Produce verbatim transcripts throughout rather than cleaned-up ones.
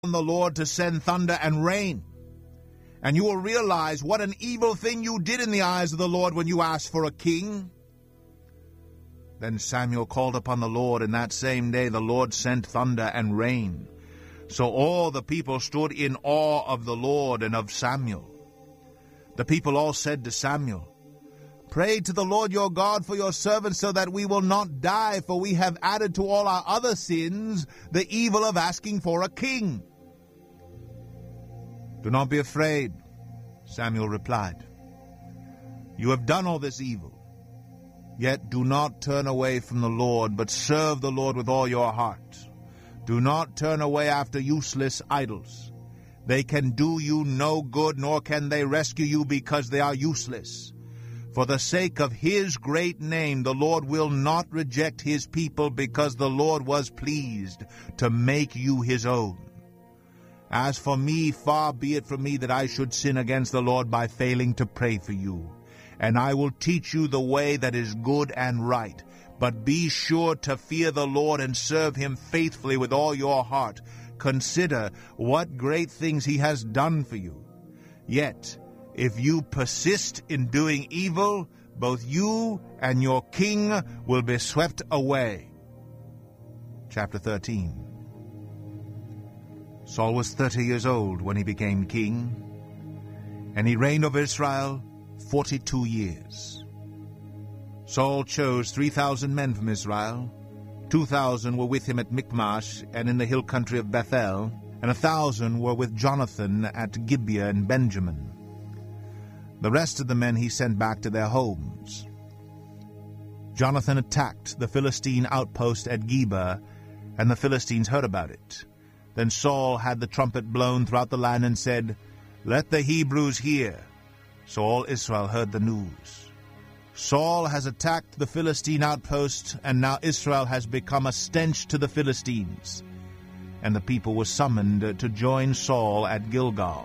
the Lord to send thunder and rain. And you will realize what an evil thing you did in the eyes of the Lord when you asked for a king. Then Samuel called upon the Lord, and that same day the Lord sent thunder and rain. So all the people stood in awe of the Lord and of Samuel. The people all said to Samuel, "Pray to the Lord your God for your servants so that we will not die, for we have added to all our other sins the evil of asking for a king." "Do not be afraid," Samuel replied. "You have done all this evil. Yet do not turn away from the Lord, but serve the Lord with all your heart. Do not turn away after useless idols. They can do you no good, nor can they rescue you because they are useless. For the sake of his great name, the Lord will not reject his people, because the Lord was pleased to make you his own. As for me, far be it from me that I should sin against the Lord by failing to pray for you. And I will teach you the way that is good and right. But be sure to fear the Lord and serve him faithfully with all your heart. Consider what great things he has done for you. Yet, if you persist in doing evil, both you and your king will be swept away." Chapter thirteen. Saul was thirty years old when he became king, and he reigned over Israel forty-two years. Saul chose three thousand men from Israel. Two thousand were with him at Michmash and in the hill country of Bethel, and a thousand were with Jonathan at Gibeah in Benjamin. The rest of the men he sent back to their homes. Jonathan attacked the Philistine outpost at Geba, and the Philistines heard about it. Then Saul had the trumpet blown throughout the land and said, "Let the Hebrews hear." So all Israel heard the news. Saul has attacked the Philistine outpost, and now Israel has become a stench to the Philistines. And the people were summoned to join Saul at Gilgal.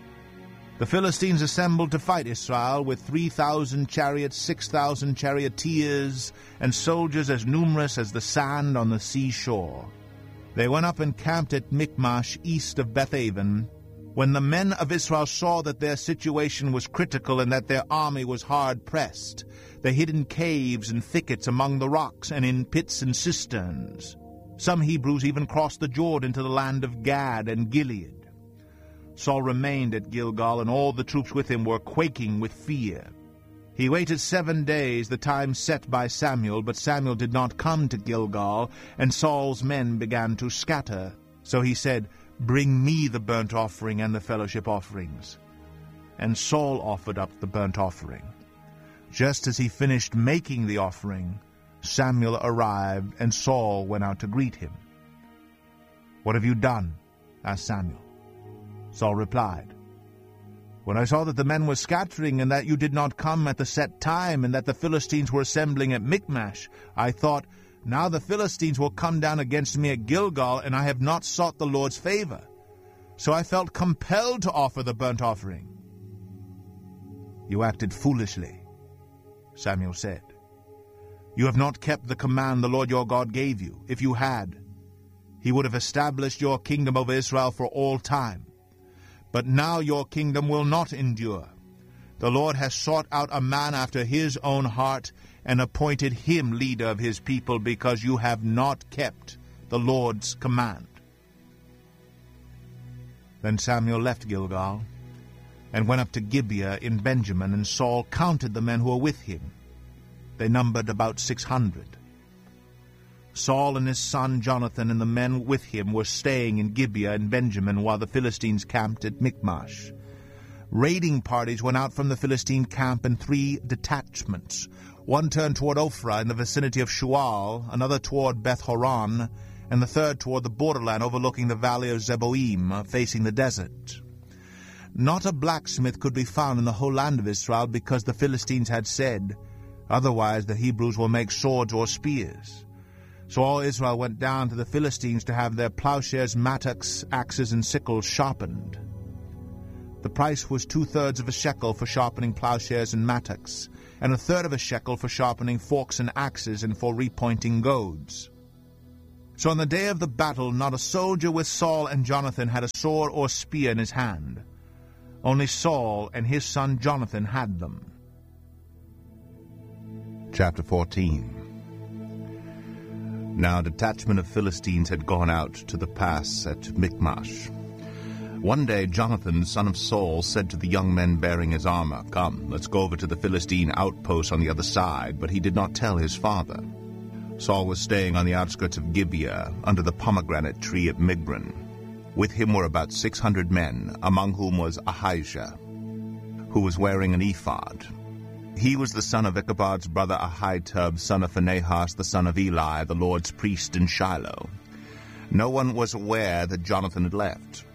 The Philistines assembled to fight Israel with three thousand chariots, six thousand charioteers, and soldiers as numerous as the sand on the seashore. They went up and camped at Michmash, east of Bethaven. When the men of Israel saw that their situation was critical and that their army was hard-pressed, they hid in caves and thickets among the rocks and in pits and cisterns. Some Hebrews even crossed the Jordan to the land of Gad and Gilead. Saul remained at Gilgal, and all the troops with him were quaking with fear. He waited seven days, the time set by Samuel, but Samuel did not come to Gilgal, and Saul's men began to scatter. So he said, "Bring me the burnt offering and the fellowship offerings." And Saul offered up the burnt offering. Just as he finished making the offering, Samuel arrived, and Saul went out to greet him. "What have you done?" asked Samuel. Saul replied, "When I saw that the men were scattering, and that you did not come at the set time, and that the Philistines were assembling at Michmash, I thought, now the Philistines will come down against me at Gilgal, and I have not sought the Lord's favor. So I felt compelled to offer the burnt offering." "You acted foolishly," Samuel said. "You have not kept the command the Lord your God gave you. If you had, he would have established your kingdom over Israel for all time. But now your kingdom will not endure. The Lord has sought out a man after his own heart and appointed him leader of his people, because you have not kept the Lord's command." Then Samuel left Gilgal and went up to Gibeah in Benjamin, and Saul counted the men who were with him. They numbered about six hundred. Saul and his son Jonathan and the men with him were staying in Gibeah in Benjamin, while the Philistines camped at Michmash. Raiding parties went out from the Philistine camp in three detachments. One turned toward Ophrah in the vicinity of Shual, another toward Beth-horon, and the third toward the borderland overlooking the valley of Zeboim, facing the desert. Not a blacksmith could be found in the whole land of Israel, because the Philistines had said, "Otherwise the Hebrews will make swords or spears." So all Israel went down to the Philistines to have their plowshares, mattocks, axes, and sickles sharpened. The price was two-thirds of a shekel for sharpening plowshares and mattocks, and a third of a shekel for sharpening forks and axes and for repointing goads. So on the day of the battle not a soldier with Saul and Jonathan had a sword or spear in his hand. Only Saul and his son Jonathan had them. Chapter fourteen. Now a detachment of Philistines had gone out to the pass at Michmash. One day Jonathan, son of Saul, said to the young men bearing his armor, "Come, let's go over to the Philistine outpost on the other side," but he did not tell his father. Saul was staying on the outskirts of Gibeah, under the pomegranate tree at Migron. With him were about six hundred men, among whom was Ahijah, who was wearing an ephod. He was the son of Ichabod's brother Ahitub, son of Phinehas, the son of Eli, the Lord's priest in Shiloh. No one was aware that Jonathan had left.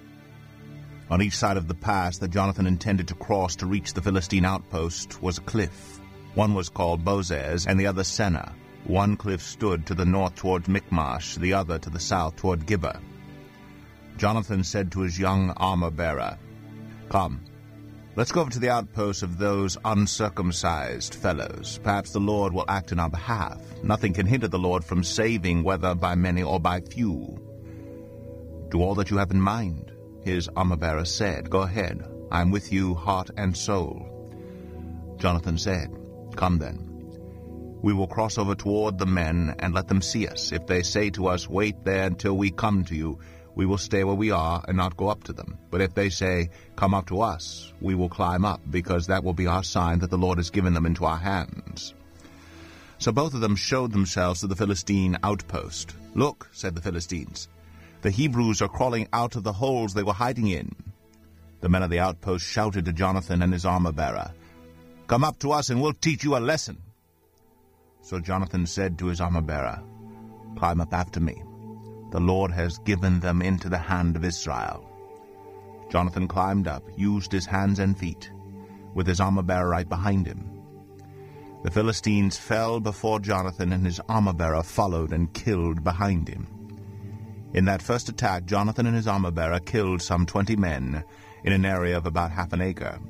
On each side of the pass that Jonathan intended to cross to reach the Philistine outpost was a cliff. One was called Bozez, and the other Seneh. One cliff stood to the north towards Michmash, the other to the south toward Gibeah. Jonathan said to his young armor-bearer, "Come, let's go over to the outpost of those uncircumcised fellows. Perhaps the Lord will act in our behalf. Nothing can hinder the Lord from saving, whether by many or by few." "Do all that you have in mind," his armor-bearer said. "Go ahead. I am with you, heart and soul." Jonathan said, "Come then. We will cross over toward the men and let them see us. If they say to us, 'Wait there until we come to you,' we will stay where we are and not go up to them. But if they say, 'Come up to us,' we will climb up, because that will be our sign that the Lord has given them into our hands." So both of them showed themselves to the Philistine outpost. "Look," said the Philistines, "the Hebrews are crawling out of the holes they were hiding in." The men of the outpost shouted to Jonathan and his armor-bearer, "Come up to us and we'll teach you a lesson." So Jonathan said to his armor-bearer, "Climb up after me. The Lord has given them into the hand of Israel." Jonathan climbed up, used his hands and feet, with his armor-bearer right behind him. The Philistines fell before Jonathan, and his armor-bearer followed and killed behind him. In that first attack, Jonathan and his armor-bearer killed some twenty men in an area of about half an acre.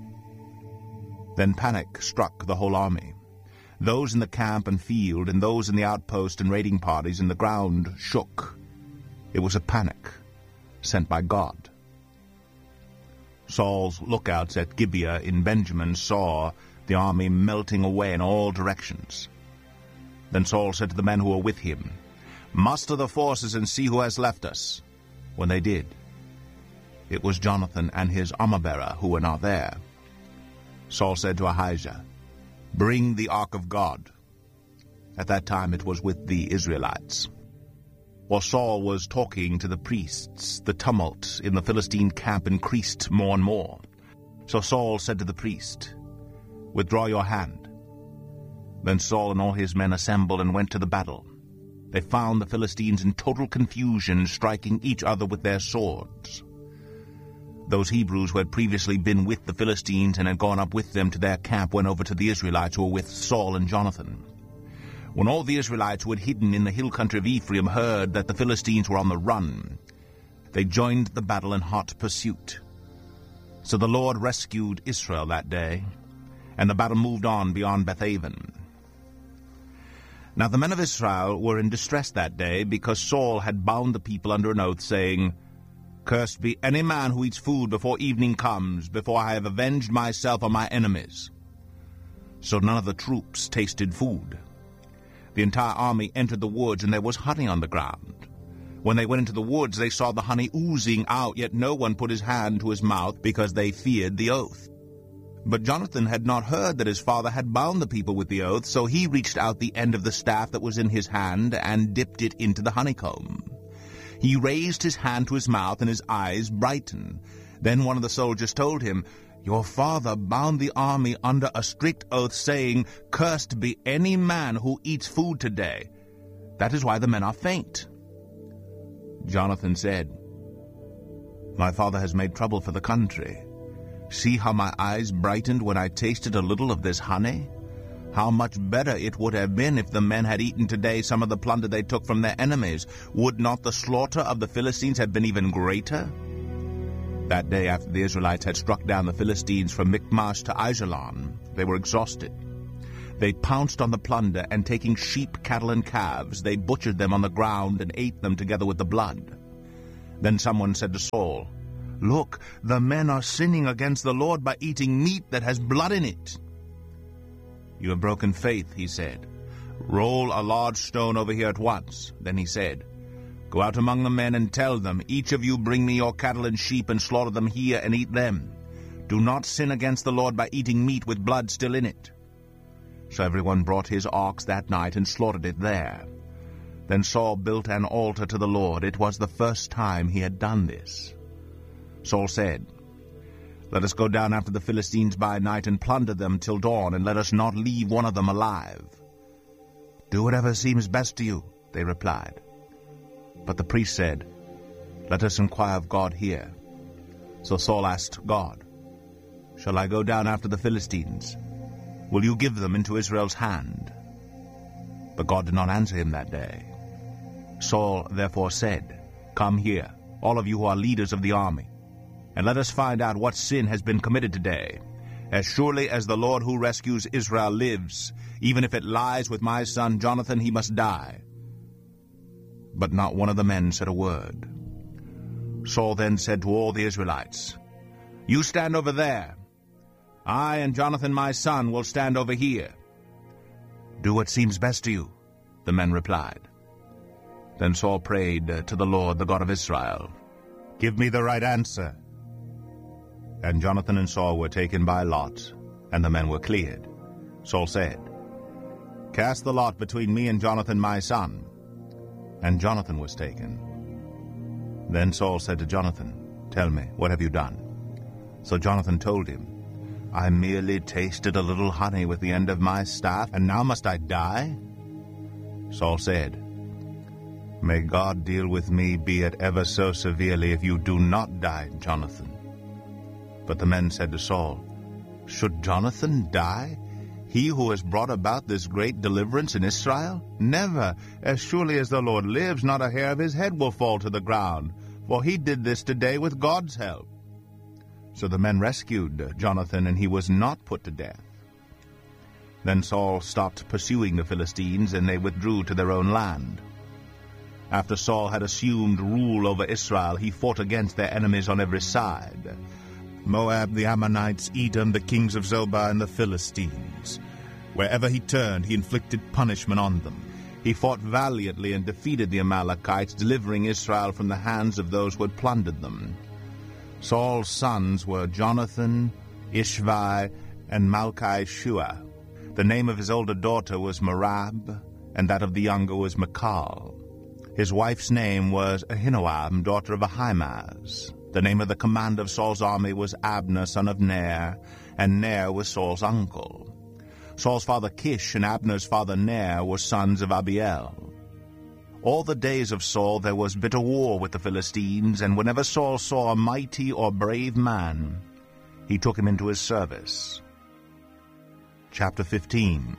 Then panic struck the whole army. Those in the camp and field, and those in the outpost and raiding parties, and the ground shook. It was a panic sent by God. Saul's lookouts at Gibeah in Benjamin saw the army melting away in all directions. Then Saul said to the men who were with him, "Muster the forces and see who has left us." When they did, it was Jonathan and his armor-bearer who were not there. Saul said to Ahijah, "Bring the ark of God." At that time it was with the Israelites. While Saul was talking to the priests, the tumult in the Philistine camp increased more and more. So Saul said to the priest, "Withdraw your hand." Then Saul and all his men assembled and went to the battle. They found the Philistines in total confusion, striking each other with their swords. Those Hebrews who had previously been with the Philistines and had gone up with them to their camp went over to the Israelites who were with Saul and Jonathan. When all the Israelites who had hidden in the hill country of Ephraim heard that the Philistines were on the run, they joined the battle in hot pursuit. So the Lord rescued Israel that day, and the battle moved on beyond Bethaven. Now the men of Israel were in distress that day, because Saul had bound the people under an oath, saying, "Cursed be any man who eats food before evening comes, before I have avenged myself on my enemies." So none of the troops tasted food. The entire army entered the woods, and there was honey on the ground. When they went into the woods, they saw the honey oozing out, yet no one put his hand to his mouth, because they feared the oath. But Jonathan had not heard that his father had bound the people with the oath, so he reached out the end of the staff that was in his hand and dipped it into the honeycomb. He raised his hand to his mouth, and his eyes brightened. Then one of the soldiers told him, "Your father bound the army under a strict oath, saying, 'Cursed be any man who eats food today.' That is why the men are faint." Jonathan said, "My father has made trouble for the country. See how my eyes brightened when I tasted a little of this honey? How much better it would have been if the men had eaten today some of the plunder they took from their enemies. Would not the slaughter of the Philistines have been even greater?" That day, after the Israelites had struck down the Philistines from Michmash to Aijalon, they were exhausted. They pounced on the plunder, and taking sheep, cattle, and calves, they butchered them on the ground and ate them together with the blood. Then someone said to Saul, "Look, the men are sinning against the Lord by eating meat that has blood in it." "You have broken faith," he said. "Roll a large stone over here at once." Then he said, "Go out among the men and tell them, each of you bring me your cattle and sheep and slaughter them here and eat them. Do not sin against the Lord by eating meat with blood still in it." So everyone brought his ox that night and slaughtered it there. Then Saul built an altar to the Lord. It was the first time he had done this. Saul said, "Let us go down after the Philistines by night and plunder them till dawn, and let us not leave one of them alive." "Do whatever seems best to you," they replied. But the priest said, "Let us inquire of God here." So Saul asked God, "Shall I go down after the Philistines? Will you give them into Israel's hand?" But God did not answer him that day. Saul therefore said, "Come here, all of you who are leaders of the army, and let us find out what sin has been committed today. As surely as the Lord who rescues Israel lives, even if it lies with my son Jonathan, he must die." But not one of the men said a word. Saul then said to all the Israelites, "You stand over there. I and Jonathan my son will stand over here." "Do what seems best to you," the men replied. Then Saul prayed to the Lord, the God of Israel, "Give me the right answer." And Jonathan and Saul were taken by lot, and the men were cleared. Saul said, "Cast the lot between me and Jonathan my son." And Jonathan was taken. Then Saul said to Jonathan, "Tell me, what have you done?" So Jonathan told him, "I merely tasted a little honey with the end of my staff, and now must I die?" Saul said, "May God deal with me, be it ever so severely, if you do not die, Jonathan." But the men said to Saul, "Should Jonathan die, he who has brought about this great deliverance in Israel? Never, as surely as the Lord lives, not a hair of his head will fall to the ground, for he did this today with God's help." So the men rescued Jonathan, and he was not put to death. Then Saul stopped pursuing the Philistines, and they withdrew to their own land. After Saul had assumed rule over Israel, he fought against their enemies on every side: Moab, the Ammonites, Edom, the kings of Zobah, and the Philistines. Wherever he turned, he inflicted punishment on them. He fought valiantly and defeated the Amalekites, delivering Israel from the hands of those who had plundered them. Saul's sons were Jonathan, Ishvi, and Malchi-Shua. The name of his older daughter was Merab, and that of the younger was Michal. His wife's name was Ahinoam, daughter of Ahimaaz. The name of the commander of Saul's army was Abner, son of Ner, and Ner was Saul's uncle. Saul's father Kish and Abner's father Ner were sons of Abiel. All the days of Saul there was bitter war with the Philistines, and whenever Saul saw a mighty or brave man, he took him into his service. Chapter fifteen.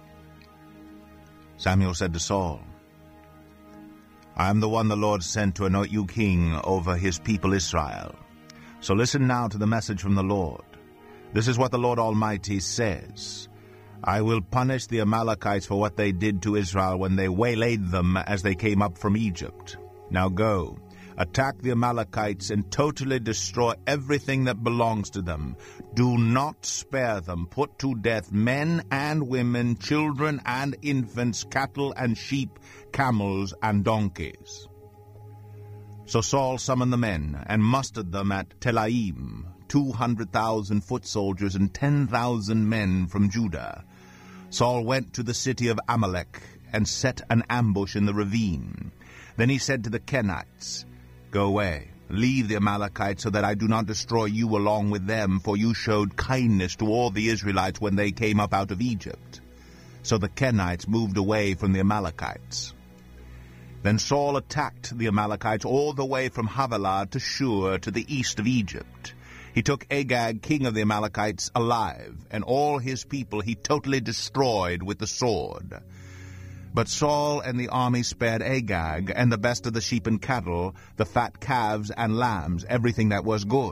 Samuel said to Saul, "I am the one the Lord sent to anoint you king over his people Israel. So listen now to the message from the Lord. This is what the Lord Almighty says. I will punish the Amalekites for what they did to Israel when they waylaid them as they came up from Egypt. Now go, attack the Amalekites and totally destroy everything that belongs to them. Do not spare them. Put to death men and women, children and infants, cattle and sheep, camels and donkeys." So Saul summoned the men and mustered them at Telaim, two hundred thousand foot soldiers and ten thousand men from Judah. Saul went to the city of Amalek and set an ambush in the ravine. Then he said to the Kenites, "Go away, leave the Amalekites, so that I do not destroy you along with them, for you showed kindness to all the Israelites when they came up out of Egypt." So the Kenites moved away from the Amalekites. Then Saul attacked the Amalekites all the way from Havilah to Shur to the east of Egypt. He took Agag, king of the Amalekites, alive, and all his people he totally destroyed with the sword. But Saul and the army spared Agag, and the best of the sheep and cattle, the fat calves and lambs, everything that was good.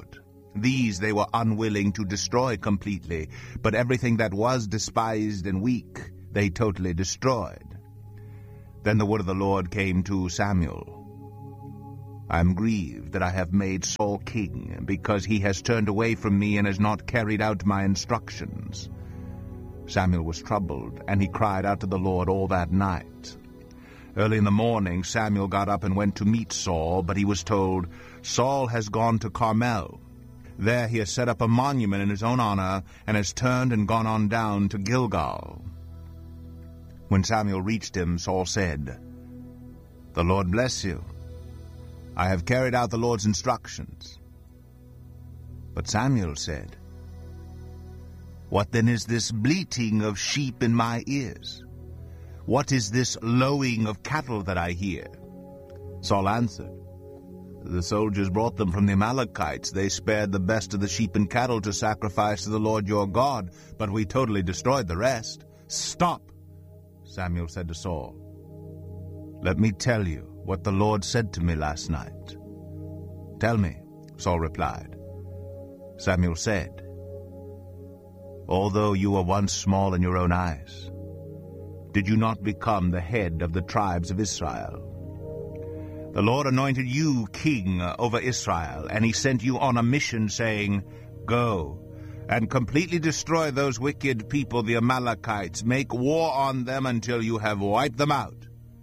These they were unwilling to destroy completely, but everything that was despised and weak they totally destroyed. Then the word of the Lord came to Samuel. I am grieved that I have made Saul king, because he has turned away from me and has not carried out my instructions. Samuel was troubled, and he cried out to the Lord all that night. Early in the morning Samuel got up and went to meet Saul, but he was told, Saul has gone to Carmel. There he has set up a monument in his own honor, and has turned and gone on down to Gilgal. When Samuel reached him, Saul said, The Lord bless you. I have carried out the Lord's instructions. But Samuel said, What then is this bleating of sheep in my ears? What is this lowing of cattle that I hear? Saul answered, The soldiers brought them from the Amalekites. They spared the best of the sheep and cattle to sacrifice to the Lord your God, but we totally destroyed the rest. Stop, Samuel said to Saul. Let me tell you what the Lord said to me last night. Tell me, Saul replied. Samuel said, Although you were once small in your own eyes, did you not become the head of the tribes of Israel? The Lord anointed you king over Israel, and he sent you on a mission, saying, Go and completely destroy those wicked people, the Amalekites. Make war on them until you have wiped them out.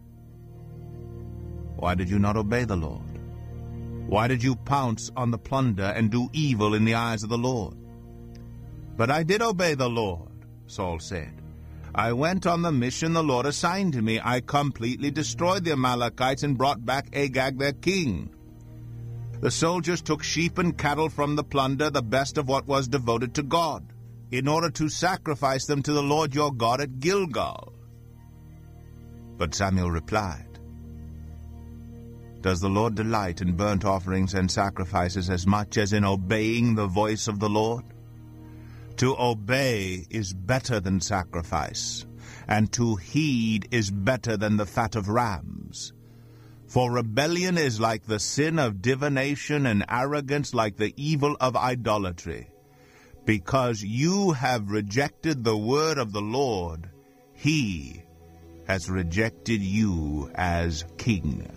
Why did you not obey the Lord? Why did you pounce on the plunder and do evil in the eyes of the Lord? But I did obey the Lord, Saul said. I went on the mission the Lord assigned to me. I completely destroyed the Amalekites and brought back Agag their king. The soldiers took sheep and cattle from the plunder, the best of what was devoted to God, in order to sacrifice them to the Lord your God at Gilgal. But Samuel replied, Does the Lord delight in burnt offerings and sacrifices as much as in obeying the voice of the Lord? To obey is better than sacrifice, and to heed is better than the fat of rams. For rebellion is like the sin of divination, and arrogance like the evil of idolatry. Because you have rejected the word of the Lord, he has rejected you as king.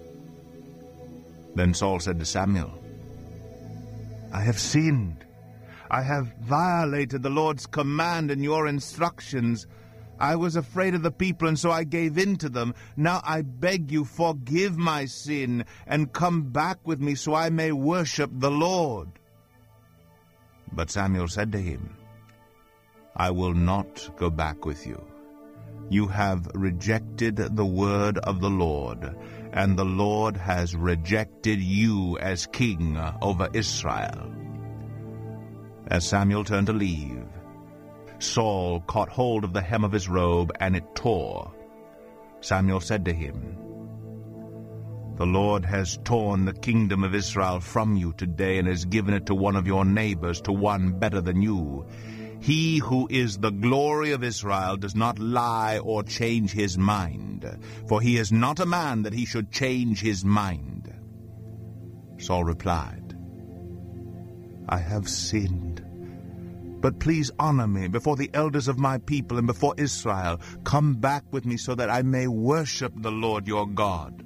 Then Saul said to Samuel, I have sinned. I have violated the Lord's command and your instructions. I was afraid of the people, and so I gave in to them. Now I beg you, forgive my sin, and come back with me so I may worship the Lord. But Samuel said to him, I will not go back with you. You have rejected the word of the Lord, and the Lord has rejected you as king over Israel. As Samuel turned to leave, Saul caught hold of the hem of his robe, and it tore. Samuel said to him, The Lord has torn the kingdom of Israel from you today, and has given it to one of your neighbors, to one better than you. He who is the glory of Israel does not lie or change his mind, for he is not a man that he should change his mind. Saul replied, I have sinned, but please honor me before the elders of my people and before Israel. Come back with me so that I may worship the Lord your God.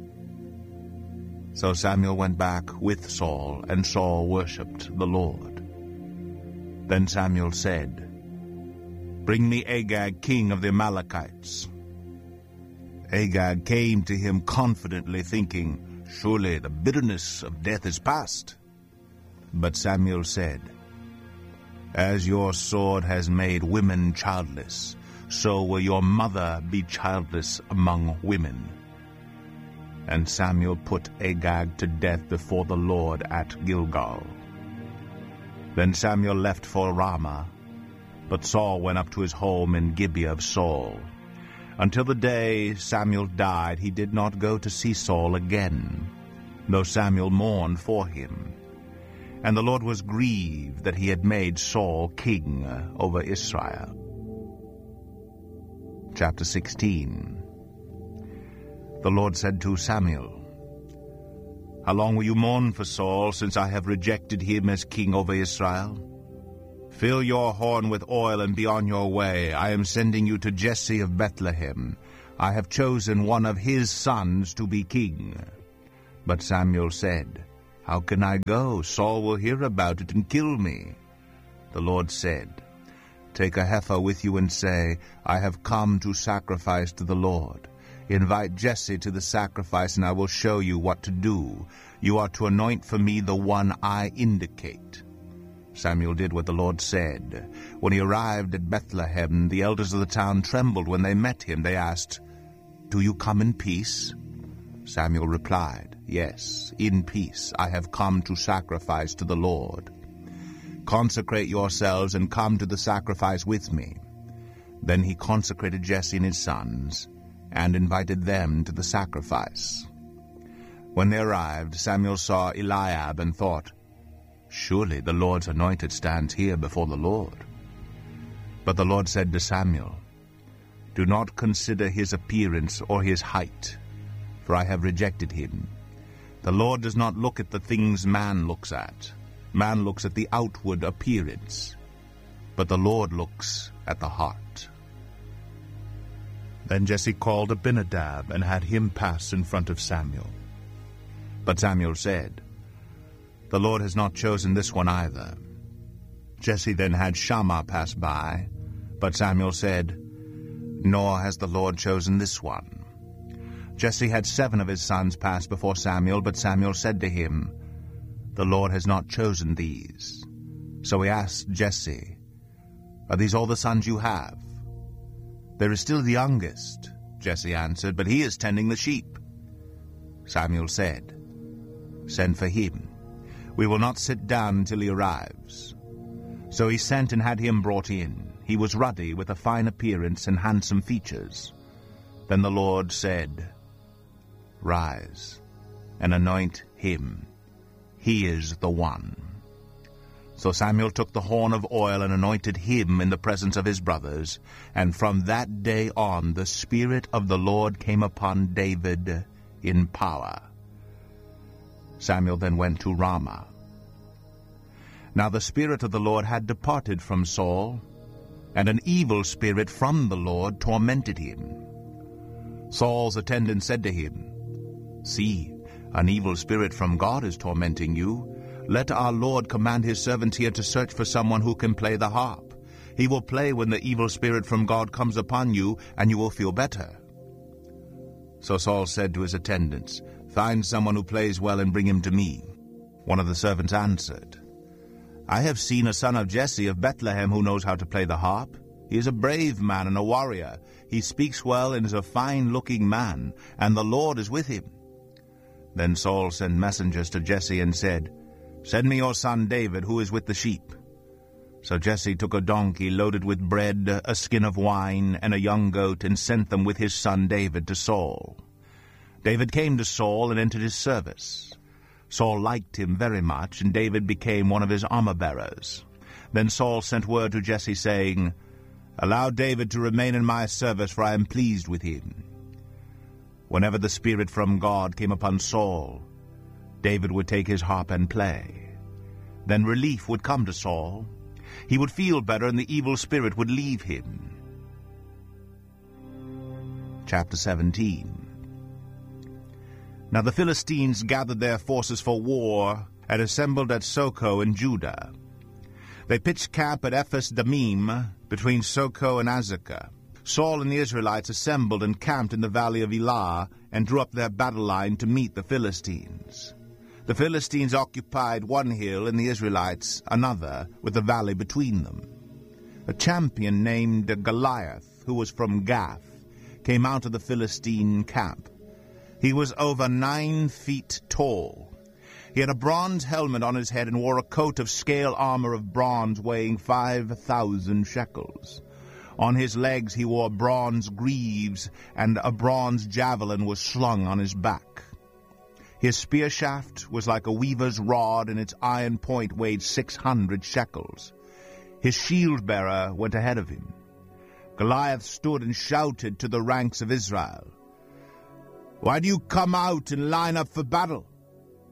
So Samuel went back with Saul, and Saul worshipped the Lord. Then Samuel said, Bring me Agag, king of the Amalekites. Agag came to him confidently, thinking, Surely the bitterness of death is past. But Samuel said, As your sword has made women childless, so will your mother be childless among women. And Samuel put Agag to death before the Lord at Gilgal. Then Samuel left for Ramah, but Saul went up to his home in Gibeah of Saul. Until the day Samuel died, he did not go to see Saul again, though Samuel mourned for him. And the Lord was grieved that he had made Saul king over Israel. Chapter sixteen. The Lord said to Samuel, How long will you mourn for Saul, since I have rejected him as king over Israel? Fill your horn with oil and be on your way. I am sending you to Jesse of Bethlehem. I have chosen one of his sons to be king." But Samuel said, "How can I go? Saul will hear about it and kill me." The Lord said, "Take a heifer with you and say, 'I have come to sacrifice to the Lord.' Invite Jesse to the sacrifice, and I will show you what to do. You are to anoint for me the one I indicate." Samuel did what the Lord said. When he arrived at Bethlehem, the elders of the town trembled when they met him. They asked, "Do you come in peace?" Samuel replied, "Yes, in peace. I have come to sacrifice to the Lord. Consecrate yourselves and come to the sacrifice with me." Then he consecrated Jesse and his sons, and invited them to the sacrifice. When they arrived, Samuel saw Eliab and thought, "Surely the Lord's anointed stands here before the Lord." But the Lord said to Samuel, "Do not consider his appearance or his height, for I have rejected him. The Lord does not look at the things man looks at. Man looks at the outward appearance, but the Lord looks at the heart." Then Jesse called Abinadab and had him pass in front of Samuel. But Samuel said, "The Lord has not chosen this one either." Jesse then had Shammah pass by, but Samuel said, "Nor has the Lord chosen this one." Jesse had seven of his sons pass before Samuel, but Samuel said to him, "The Lord has not chosen these." So he asked Jesse, "Are these all the sons you have?" "There is still the youngest," Jesse answered, "but he is tending the sheep." Samuel said, "Send for him. We will not sit down until he arrives." So he sent and had him brought in. He was ruddy, with a fine appearance and handsome features. Then the Lord said, "Rise, and anoint him. He is the one." So Samuel took the horn of oil and anointed him in the presence of his brothers. And from that day on the Spirit of the Lord came upon David in power. Samuel then went to Ramah. Now the Spirit of the Lord had departed from Saul, and an evil spirit from the Lord tormented him. Saul's attendant said to him, "See, an evil spirit from God is tormenting you. Let our Lord command his servants here to search for someone who can play the harp. He will play when the evil spirit from God comes upon you, and you will feel better." So Saul said to his attendants, "Find someone who plays well and bring him to me." One of the servants answered, "I have seen a son of Jesse of Bethlehem who knows how to play the harp. He is a brave man and a warrior. He speaks well and is a fine-looking man, and the Lord is with him." Then Saul sent messengers to Jesse and said, "Send me your son David, who is with the sheep." So Jesse took a donkey loaded with bread, a skin of wine, and a young goat, and sent them with his son David to Saul. David came to Saul and entered his service. Saul liked him very much, and David became one of his armor-bearers. Then Saul sent word to Jesse, saying, "Allow David to remain in my service, for I am pleased with him." Whenever the Spirit from God came upon Saul, David would take his harp and play. Then relief would come to Saul. He would feel better, and the evil spirit would leave him. Chapter seventeen. Now the Philistines gathered their forces for war and assembled at Soko in Judah. They pitched camp at Ephes Dammim, between Soko and Azekah. Saul and the Israelites assembled and camped in the valley of Elah, and drew up their battle line to meet the Philistines. The Philistines occupied one hill, and the Israelites another, with the valley between them. A champion named Goliath, who was from Gath, came out of the Philistine camp. He was over nine feet tall. He had a bronze helmet on his head and wore a coat of scale armor of bronze weighing five thousand shekels. On his legs he wore bronze greaves, and a bronze javelin was slung on his back. His spear shaft was like a weaver's rod, and its iron point weighed six hundred shekels. His shield-bearer went ahead of him. Goliath stood and shouted to the ranks of Israel, "Why do you come out and line up for battle?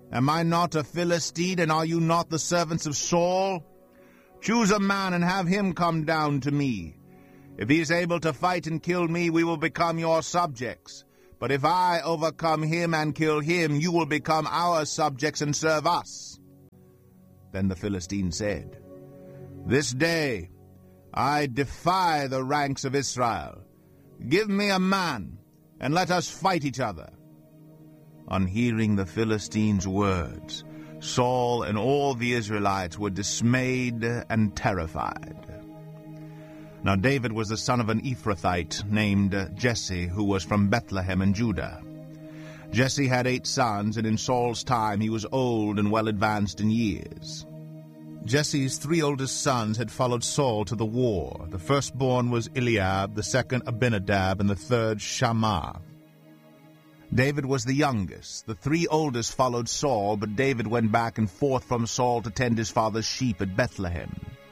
Am I not a Philistine, and are you not the servants of Saul? Choose a man and have him come down to me. If he is able to fight and kill me, we will become your subjects. But if I overcome him and kill him, you will become our subjects and serve us." Then the Philistine said, "This day I defy the ranks of Israel. Give me a man, and let us fight each other." On hearing the Philistines' words, Saul and all the Israelites were dismayed and terrified. Now David was the son of an Ephrathite named Jesse, who was from Bethlehem in Judah. Jesse had eight sons, and in Saul's time he was old and well advanced in years. Jesse's three oldest sons had followed Saul to the war. The firstborn was Eliab, the second Abinadab, and the third Shammah. David was the youngest. The three oldest followed Saul, but David went back and forth from Saul to tend his father's sheep at Bethlehem.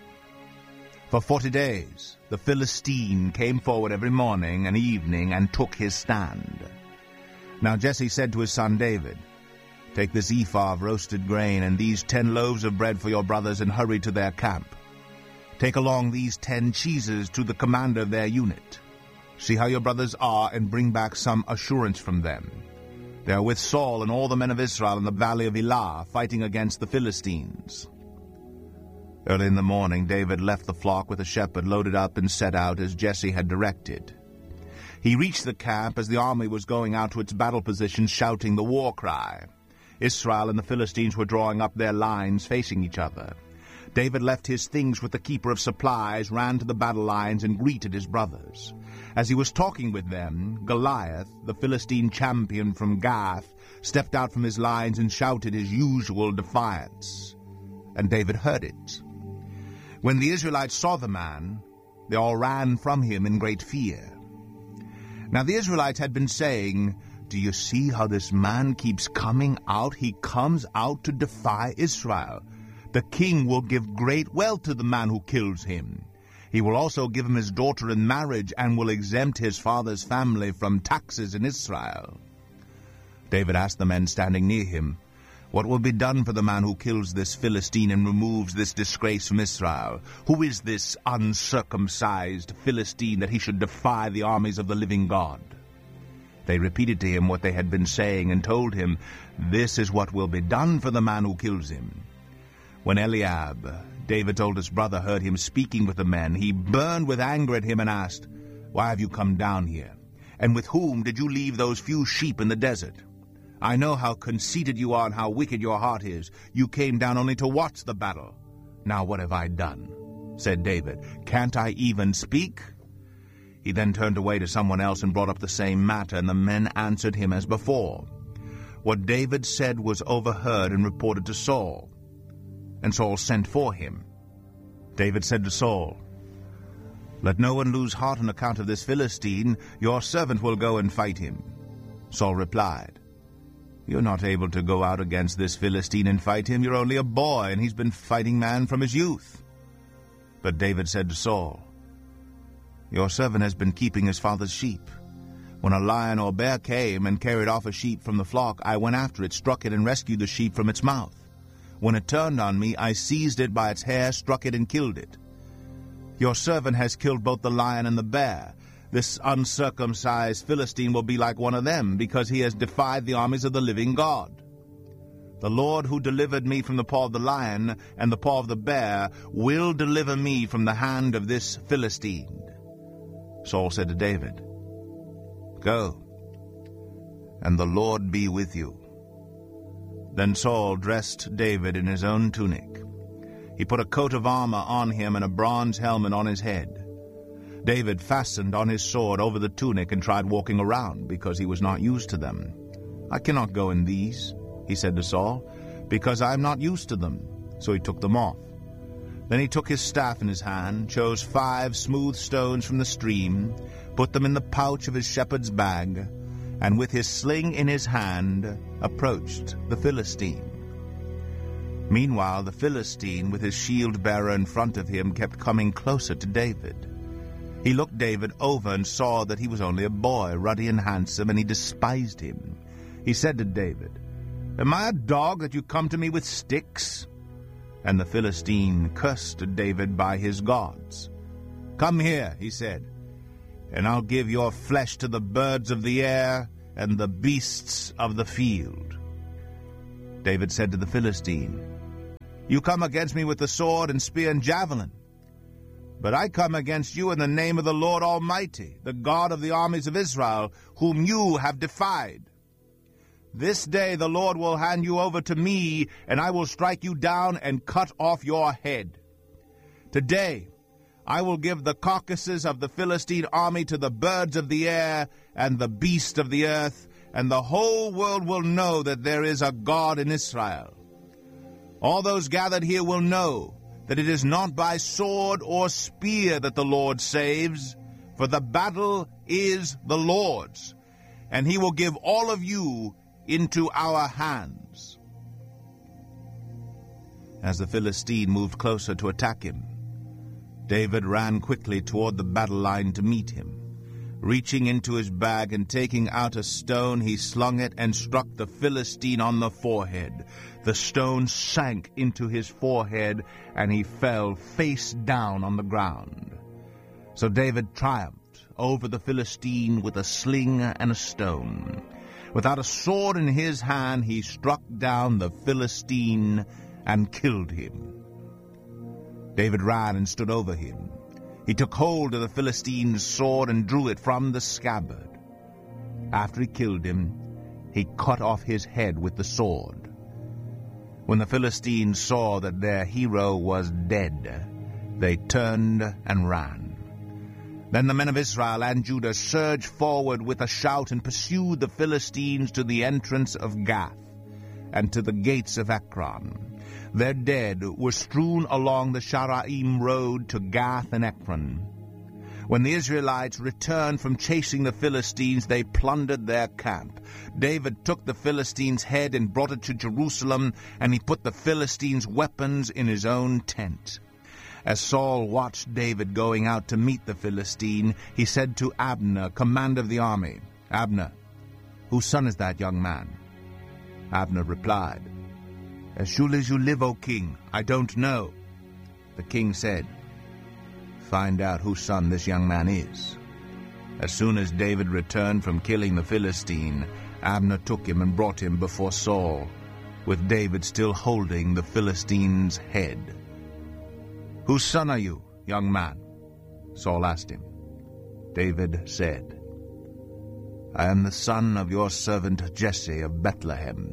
For forty days the Philistine came forward every morning and evening and took his stand. Now Jesse said to his son David, "Take this ephah of roasted grain and these ten loaves of bread for your brothers and hurry to their camp. Take along these ten cheeses to the commander of their unit. See how your brothers are and bring back some assurance from them. They are with Saul and all the men of Israel in the valley of Elah, fighting against the Philistines." Early in the morning David left the flock with a shepherd, loaded up, and set out as Jesse had directed. He reached the camp as the army was going out to its battle positions, shouting the war cry. Israel and the Philistines were drawing up their lines, facing each other. David left his things with the keeper of supplies, ran to the battle lines, and greeted his brothers. As he was talking with them, Goliath, the Philistine champion from Gath, stepped out from his lines and shouted his usual defiance. And David heard it. When the Israelites saw the man, they all ran from him in great fear. Now the Israelites had been saying, "Do you see how this man keeps coming out? He comes out to defy Israel. The king will give great wealth to the man who kills him. He will also give him his daughter in marriage and will exempt his father's family from taxes in Israel." David asked the men standing near him, "What will be done for the man who kills this Philistine and removes this disgrace from Israel? Who is this uncircumcised Philistine that he should defy the armies of the living God?" They repeated to him what they had been saying and told him, "This is what will be done for the man who kills him." When Eliab, David's oldest brother, heard him speaking with the men, he burned with anger at him and asked, "Why have you come down here? And with whom did you leave those few sheep in the desert? I know how conceited you are and how wicked your heart is. You came down only to watch the battle. Now what have I done?" said David. "Can't I even speak?" He then turned away to someone else and brought up the same matter, and the men answered him as before. What David said was overheard and reported to Saul, and Saul sent for him. David said to Saul, "Let no one lose heart on account of this Philistine. Your servant will go and fight him." Saul replied, "You're not able to go out against this Philistine and fight him. You're only a boy, and he's been fighting man from his youth." But David said to Saul, "Your servant has been keeping his father's sheep. When a lion or bear came and carried off a sheep from the flock, I went after it, struck it, and rescued the sheep from its mouth. When it turned on me, I seized it by its hair, struck it, and killed it. Your servant has killed both the lion and the bear. This uncircumcised Philistine will be like one of them, because he has defied the armies of the living God. The Lord who delivered me from the paw of the lion and the paw of the bear will deliver me from the hand of this Philistine." Saul said to David, "Go, and the Lord be with you." Then Saul dressed David in his own tunic. He put a coat of armor on him and a bronze helmet on his head. David fastened on his sword over the tunic and tried walking around, because he was not used to them. "I cannot go in these," he said to Saul, "because I am not used to them." So he took them off. Then he took his staff in his hand, chose five smooth stones from the stream, put them in the pouch of his shepherd's bag, and with his sling in his hand approached the Philistine. Meanwhile the Philistine, with his shield-bearer in front of him, kept coming closer to David. He looked David over and saw that he was only a boy, ruddy and handsome, and he despised him. He said to David, Am I a dog that you come to me with sticks?" And the Philistine cursed David by his gods. "Come here," he said, "and I'll give your flesh to the birds of the air and the beasts of the field." David said to the Philistine, "You come against me with the sword and spear and javelin, but I come against you in the name of the Lord Almighty, the God of the armies of Israel, whom you have defied. This day the Lord will hand you over to me, and I will strike you down and cut off your head. Today I will give the carcasses of the Philistine army to the birds of the air and the beasts of the earth, and the whole world will know that there is a God in Israel. All those gathered here will know that it is not by sword or spear that the Lord saves, for the battle is the Lord's, and he will give all of you into our hands." As the Philistine moved closer to attack him, David ran quickly toward the battle line to meet him. Reaching into his bag and taking out a stone, he slung it and struck the Philistine on the forehead. The stone sank into his forehead, and he fell face down on the ground. So David triumphed over the Philistine with a sling and a stone. Without a sword in his hand, he struck down the Philistine and killed him. David ran and stood over him. He took hold of the Philistine's sword and drew it from the scabbard. After he killed him, he cut off his head with the sword. When the Philistines saw that their hero was dead, they turned and ran. Then the men of Israel and Judah surged forward with a shout and pursued the Philistines to the entrance of Gath and to the gates of Ekron. Their dead were strewn along the Sharaim road to Gath and Ekron. When the Israelites returned from chasing the Philistines, they plundered their camp. David took the Philistine's head and brought it to Jerusalem, and he put the Philistines' weapons in his own tent. As Saul watched David going out to meet the Philistine, he said to Abner, commander of the army, "Abner, whose son is that young man?" Abner replied, "As surely as you live, O king, I don't know." The king said, "Find out whose son this young man is." As soon as David returned from killing the Philistine, Abner took him and brought him before Saul, with David still holding the Philistine's head. "Whose son are you, young man?" Saul asked him. David said, "I am the son of your servant Jesse of Bethlehem."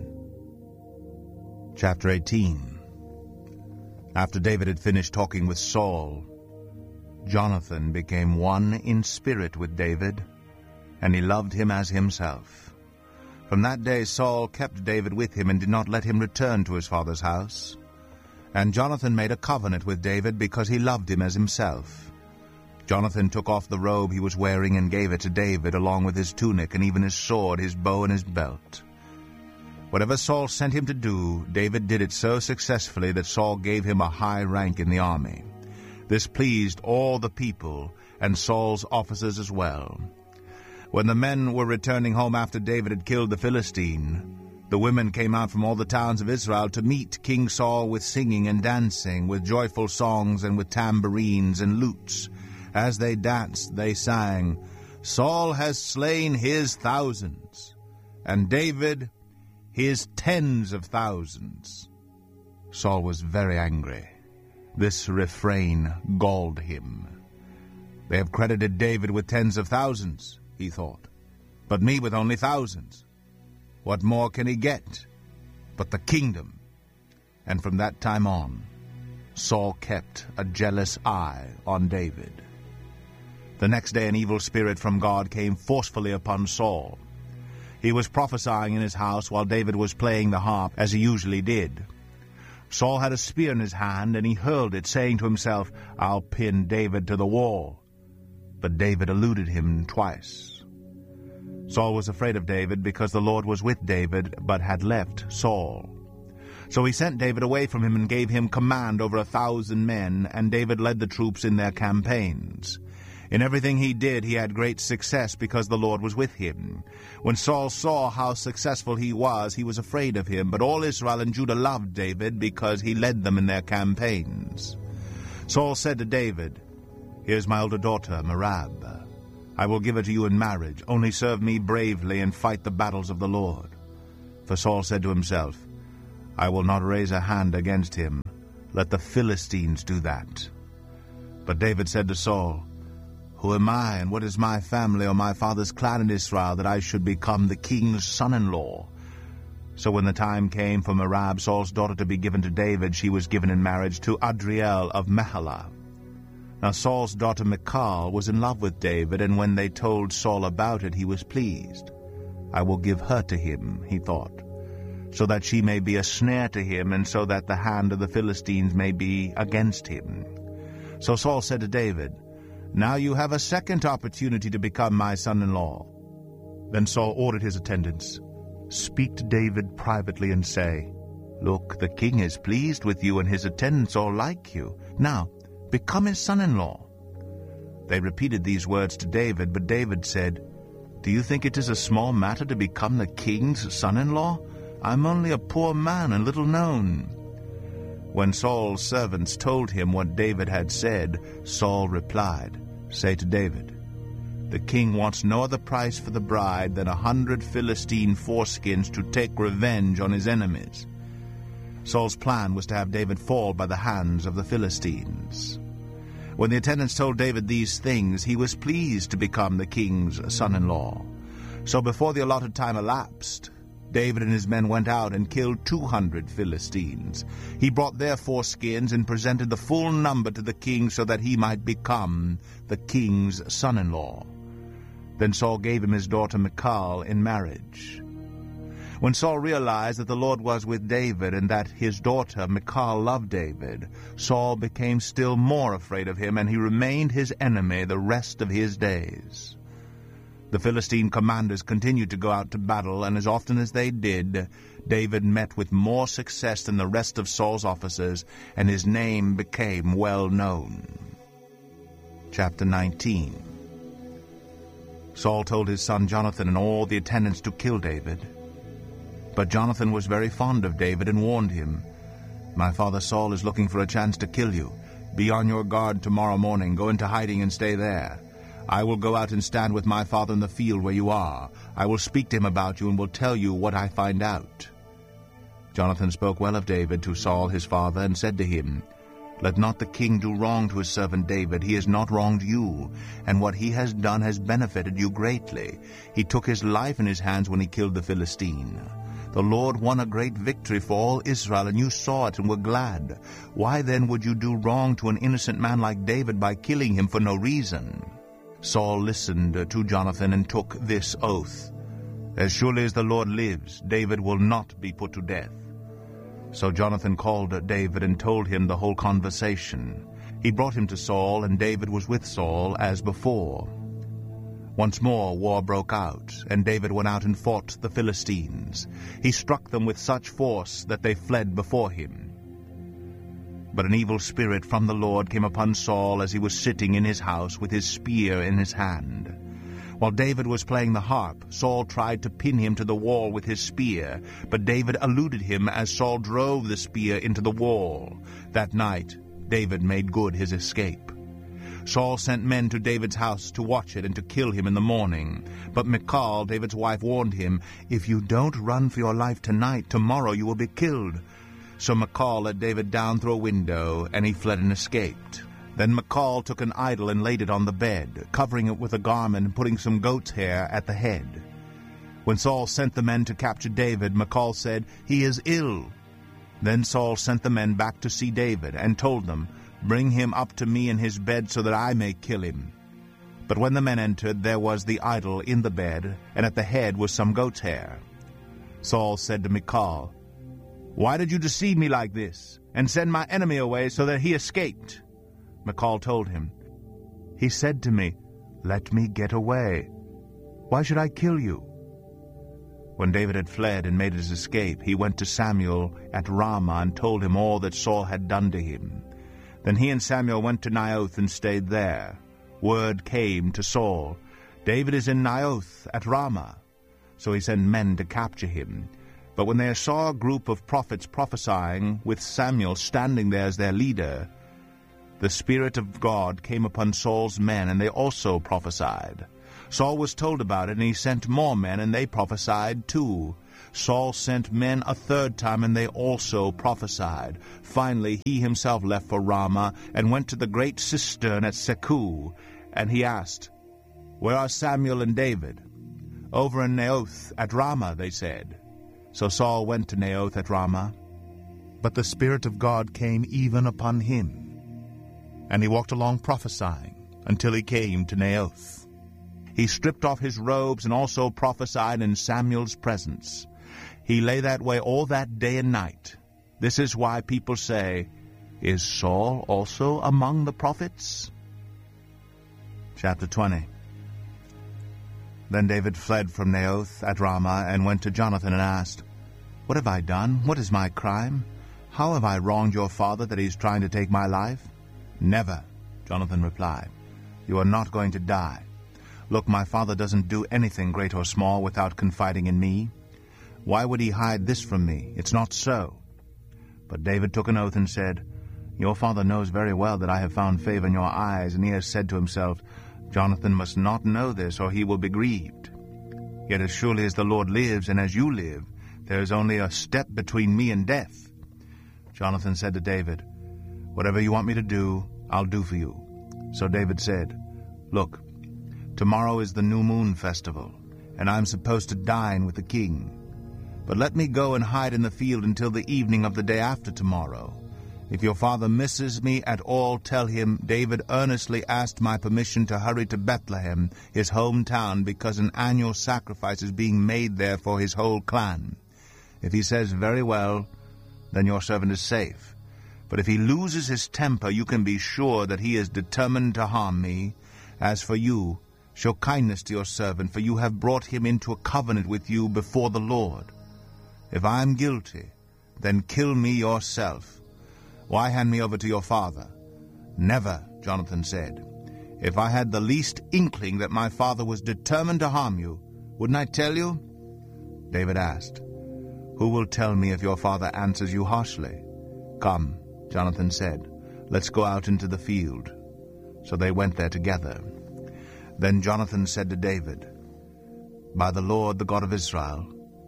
Chapter eighteen. After David had finished talking with Saul, Jonathan became one in spirit with David, and he loved him as himself. From that day Saul kept David with him and did not let him return to his father's house. And Jonathan made a covenant with David because he loved him as himself. Jonathan took off the robe he was wearing and gave it to David, along with his tunic and even his sword, his bow, and his belt. Whatever Saul sent him to do, David did it so successfully that Saul gave him a high rank in the army. This pleased all the people and Saul's officers as well. When the men were returning home after David had killed the Philistine, the women came out from all the towns of Israel to meet King Saul with singing and dancing, with joyful songs and with tambourines and lutes. As they danced, they sang, "Saul has slain his thousands, and David his tens of thousands." Saul was very angry. This refrain galled him. "They have credited David with tens of thousands," he thought, "but me with only thousands. What more can he get but the kingdom?" And from that time on, Saul kept a jealous eye on David. The next day an evil spirit from God came forcefully upon Saul. He was prophesying in his house while David was playing the harp, as he usually did. Saul had a spear in his hand, and he hurled it, saying to himself, "I'll pin David to the wall." But David eluded him twice. Saul was afraid of David because the Lord was with David, but had left Saul. So he sent David away from him and gave him command over a thousand men, and David led the troops in their campaigns. In everything he did, he had great success because the Lord was with him. When Saul saw how successful he was, he was afraid of him. But all Israel and Judah loved David because he led them in their campaigns. Saul said to David, "Here's my older daughter, Merab. I will give her to you in marriage. Only serve me bravely and fight the battles of the Lord." For Saul said to himself, "I will not raise a hand against him. Let the Philistines do that." But David said to Saul, "Who am I, and what is my family or my father's clan in Israel, that I should become the king's son-in-law?" So when the time came for Merab, Saul's daughter, to be given to David, she was given in marriage to Adriel of Meholah. Now Saul's daughter Michal was in love with David, and when they told Saul about it, he was pleased. "I will give her to him," he thought, "so that she may be a snare to him, and so that the hand of the Philistines may be against him." So Saul said to David, "Now you have a second opportunity to become my son-in-law." Then Saul ordered his attendants, "Speak to David privately and say, 'Look, the king is pleased with you, and his attendants all like you. Now, become his son-in-law.'" They repeated these words to David, but David said, "Do you think it is a small matter to become the king's son-in-law? I'm only a poor man and little known." When Saul's servants told him what David had said, Saul replied, "Say to David, 'The king wants no other price for the bride than a hundred Philistine foreskins to take revenge on his enemies.'" Saul's plan was to have David fall by the hands of the Philistines. When the attendants told David these things, he was pleased to become the king's son-in-law. So before the allotted time elapsed, David and his men went out and killed two hundred Philistines. He brought their foreskins and presented the full number to the king so that he might become the king's son-in-law. Then Saul gave him his daughter Michal in marriage. When Saul realized that the Lord was with David and that his daughter Michal loved David, Saul became still more afraid of him, and he remained his enemy the rest of his days. The Philistine commanders continued to go out to battle, and as often as they did, David met with more success than the rest of Saul's officers, and his name became well known. Chapter nineteen. Saul told his son Jonathan and all the attendants to kill David. But Jonathan was very fond of David and warned him, "My father Saul is looking for a chance to kill you. Be on your guard tomorrow morning. Go into hiding and stay there. I will go out and stand with my father in the field where you are. I will speak to him about you and will tell you what I find out." Jonathan spoke well of David to Saul his father and said to him, "Let not the king do wrong to his servant David. He has not wronged you, and what he has done has benefited you greatly. He took his life in his hands when he killed the Philistine. The Lord won a great victory for all Israel, and you saw it and were glad. Why then would you do wrong to an innocent man like David by killing him for no reason?" Saul listened to Jonathan and took this oath, "As surely as the Lord lives, David will not be put to death." So Jonathan called David and told him the whole conversation. He brought him to Saul, and David was with Saul as before. Once more war broke out, and David went out and fought the Philistines. He struck them with such force that they fled before him. But an evil spirit from the Lord came upon Saul as he was sitting in his house with his spear in his hand. While David was playing the harp, Saul tried to pin him to the wall with his spear, but David eluded him as Saul drove the spear into the wall. That night David made good his escape. Saul sent men to David's house to watch it and to kill him in the morning. But Michal, David's wife, warned him, "If you don't run for your life tonight, tomorrow you will be killed." So Michal let David down through a window, and he fled and escaped. Then Michal took an idol and laid it on the bed, covering it with a garment and putting some goat's hair at the head. When Saul sent the men to capture David, Michal said, "He is ill." Then Saul sent the men back to see David, and told them, "Bring him up to me in his bed so that I may kill him." But when the men entered, there was the idol in the bed, and at the head was some goat's hair. Saul said to Michal, "Why did you deceive me like this, and send my enemy away so that he escaped?" Michal told him, "He said to me, 'Let me get away. Why should I kill you?'" When David had fled and made his escape, he went to Samuel at Ramah and told him all that Saul had done to him. Then he and Samuel went to Naioth and stayed there. word came to Saul, "David is in Naioth at Ramah." So he sent men to capture him. But when they saw a group of prophets prophesying, with Samuel standing there as their leader, the Spirit of God came upon Saul's men, and they also prophesied. Saul was told about it, and he sent more men, and they prophesied too. Saul sent men a third time, and they also prophesied. Finally, he himself left for Ramah, and went to the great cistern at Seku. And he asked, "Where are Samuel and David?" "Over in Naioth at Ramah," they said. So Saul went to Naioth at Ramah. But the Spirit of God came even upon him, and he walked along prophesying until he came to Naioth. He stripped off his robes and also prophesied in Samuel's presence. He lay that way all that day and night. This is why people say, "Is Saul also among the prophets?" Chapter twenty. Then David fled from Naioth at Ramah and went to Jonathan and asked, "What have I done? What is my crime? How have I wronged your father that he is trying to take my life?" "Never," Jonathan replied. "You are not going to die. Look, my father doesn't do anything great or small without confiding in me. Why would he hide this from me? It's not so." But David took an oath and said, "Your father knows very well that I have found favor in your eyes, and he has said to himself, 'Jonathan must not know this, or he will be grieved.' Yet as surely as the Lord lives, and as you live, there is only a step between me and death." Jonathan said to David, "Whatever you want me to do, I'll do for you." So David said, "Look, tomorrow is the new moon festival, and I'm supposed to dine with the king. But let me go and hide in the field until the evening of the day after tomorrow. If your father misses me at all, tell him David earnestly asked my permission to hurry to Bethlehem, his hometown, because an annual sacrifice is being made there for his whole clan. If he says, 'Very well,' then your servant is safe. But if he loses his temper, you can be sure that he is determined to harm me. As for you, show kindness to your servant, for you have brought him into a covenant with you before the Lord. If I am guilty, then kill me yourself. Why hand me over to your father?" "Never," Jonathan said. "If I had the least inkling that my father was determined to harm you, wouldn't I tell you?" David asked, "Who will tell me if your father answers you harshly?" "Come," Jonathan said, "let's go out into the field." So they went there together. Then Jonathan said to David, "By the Lord, the God of Israel,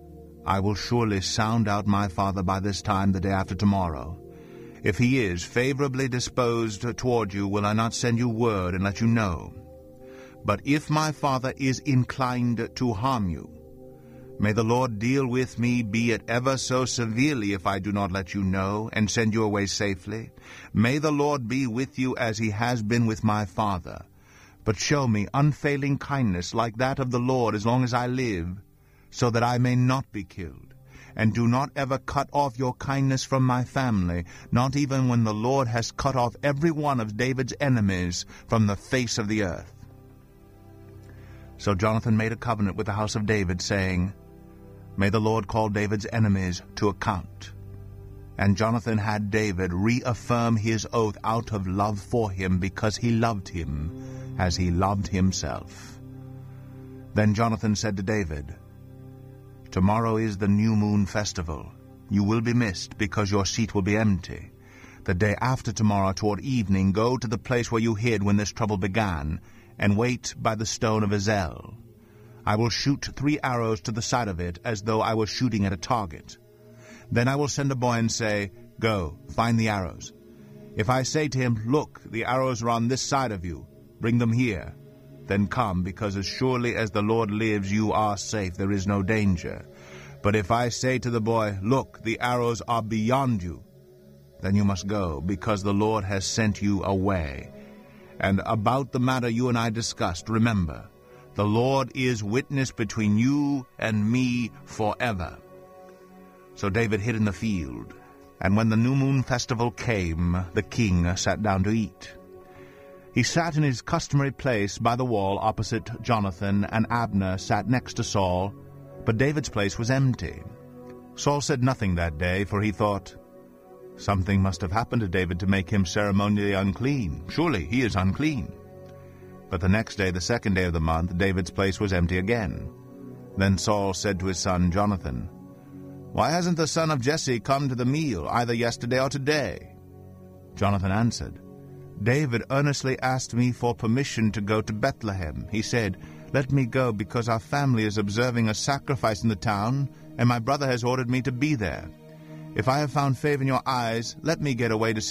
I will surely sound out my father by this time the day after tomorrow. If he is favorably disposed toward you, will I not send you word and let you know? But if my father is inclined to harm you, may the Lord deal with me, be it ever so severely, if I do not let you know and send you away safely. May the Lord be with you as he has been with my father. But show me unfailing kindness like that of the Lord as long as I live, so that I may not be killed. And do not ever cut off your kindness from my family, not even when the Lord has cut off every one of David's enemies from the face of the earth." So Jonathan made a covenant with the house of David, saying, "May the Lord call David's enemies to account." And Jonathan had David reaffirm his oath out of love for him, because he loved him as he loved himself. Then Jonathan said to David, "Tomorrow is the new moon festival. You will be missed, because your seat will be empty. The day after tomorrow, toward evening, go to the place where you hid when this trouble began, and wait by the stone of Ezel. I will shoot three arrows to the side of it, as though I was shooting at a target. Then I will send a boy and say, 'Go, find the arrows.' If I say to him, 'Look, the arrows are on this side of you, bring them here,' then come, because as surely as the Lord lives, you are safe, there is no danger. But if I say to the boy, 'Look, the arrows are beyond you,' then you must go, because the Lord has sent you away. And about the matter you and I discussed, remember, the Lord is witness between you and me forever." So David hid in the field, and when the new moon festival came, the king sat down to eat. He sat in his customary place by the wall opposite Jonathan, and Abner sat next to Saul, but David's place was empty. Saul said nothing that day, for he thought, "Something must have happened to David to make him ceremonially unclean. Surely he is unclean." But the next day, the second day of the month, David's place was empty again. Then Saul said to his son Jonathan, "Why hasn't the son of Jesse come to the meal, either yesterday or today?" Jonathan answered, "David earnestly asked me for permission to go to Bethlehem. He said, 'Let me go, because our family is observing a sacrifice in the town, and my brother has ordered me to be there. If I have found favor in your eyes, let me get away to see